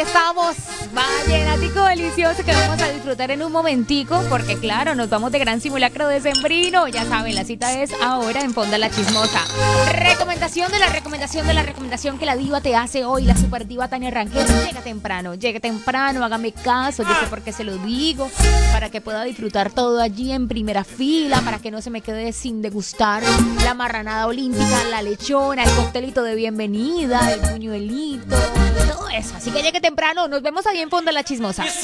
estamos. Vallenatico delicioso que vamos a disfrutar en un momentico, porque claro, nos vamos de gran simulacro decembrino. Ya saben, la cita es ahora en Fonda la Chismosa. Recomendación de la recomendación que la diva te hace hoy, la super diva Tania Rangel. Llegue temprano, hágame caso, yo sé por qué se lo digo, para que pueda disfrutar todo allí en primera fila, para que no se me quede sin degustar la marranada olímpica, la lechona, el coctelito de bienvenida, el buñuelito, todo eso. Así que llegue temprano, nos vemos ahí en Fonda la Chismosa.